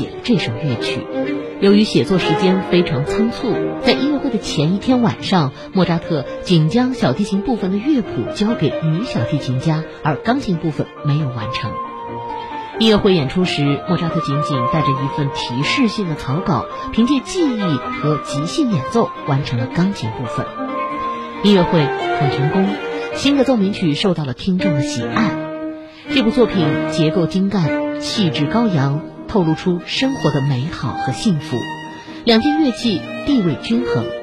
写了这首乐曲。由于写作时间非常仓促，在音乐会的前一天晚上，莫扎特仅将小提琴部分的乐谱交给女小提琴家，而钢琴部分没有完成。音乐会演出时，莫扎特仅仅带着一份提示性的草稿，凭借记忆和即兴演奏完成了钢琴部分。音乐会很成功，新的奏鸣曲受到了听众的喜爱。这部作品结构精干，气质高扬，透露出生活的美好和幸福。两件乐器地位均衡，